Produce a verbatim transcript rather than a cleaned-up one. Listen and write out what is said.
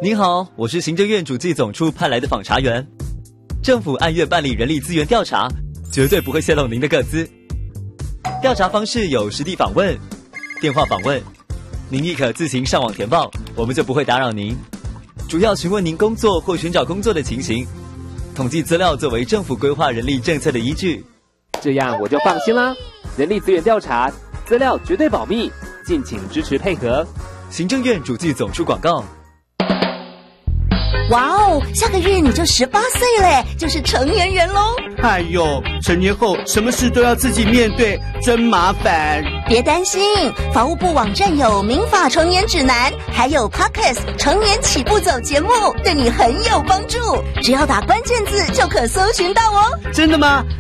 您好，我是行政院主计总处派来的访查员。政府按月办理人力资源调查，绝对不会泄露您的个资。调查方式有实地访问、电话访问，您亦可自行上网填报，我们就不会打扰您。主要询问您工作或寻找工作的情形，统计资料作为政府规划人力政策的依据。 这样我就放心啦。人力资源调查，资料绝对保密，敬请支持配合。 行政院主计总处广告。 哇哦，下个月你就十八岁嘞，就是成年人喽！ 哎呦，成年后什么事都要自己面对，真麻烦。 别担心，法务部网站有《民法成年指南》，还有 Podcast 成年起步走节目，对你很有帮助。只要打关键字就可搜寻到哦。 真的吗？